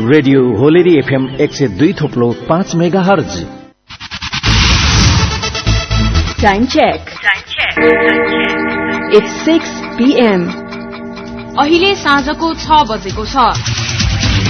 Radio होलेरी FM 102.5 megahertz. Time check. It's 6 p.m. अहिले साँझको 6 बजेको छ।